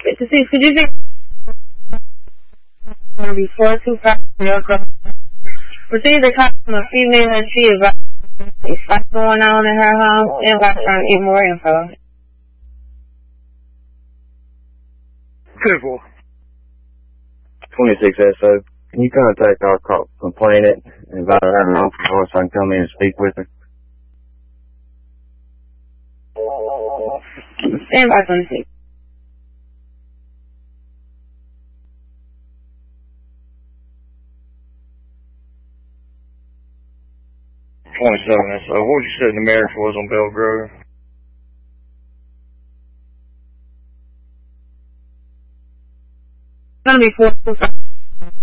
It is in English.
56, could you say before 25 York Road? Proceed to call a female and she about what's going on in her home and about trying to get more info. People. 26 SO. Can you contact our complainant and invite her home for us so I can come in and speak with her? Stand by 26. So what would you say the marriage was on Bell Grove? It's gonna be 425.